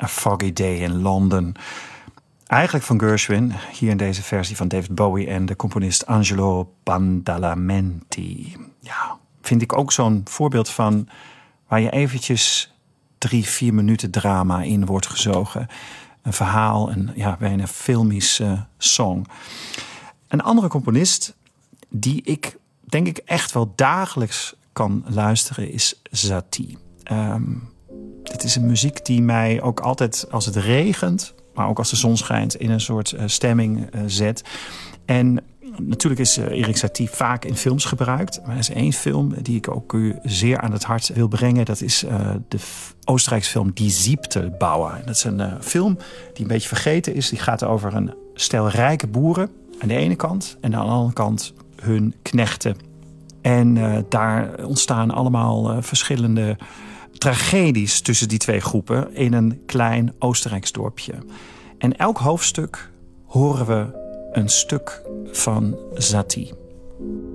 A Foggy Day in London. Eigenlijk van Gershwin, hier in deze versie van David Bowie en de componist Angelo Badalamenti. Ja, vind ik ook zo'n voorbeeld van waar je eventjes 3-4 minuten drama in wordt gezogen. Een verhaal, bijna filmisch song. Een andere componist die ik denk ik echt wel dagelijks kan luisteren is Satie. Het is een muziek die mij ook altijd als het regent, maar ook als de zon schijnt, in een soort stemming zet. En natuurlijk is Erik Satie vaak in films gebruikt. Maar er is één film die ik ook u zeer aan het hart wil brengen. Dat is de Oostenrijkse film Die Siebtelbauer. Dat is een film die een beetje vergeten is. Die gaat over een stel rijke boeren aan de ene kant en aan de andere kant hun knechten. En daar ontstaan allemaal verschillende tragedies tussen die twee groepen in een klein Oostenrijks dorpje. En elk hoofdstuk horen we een stuk van Satie.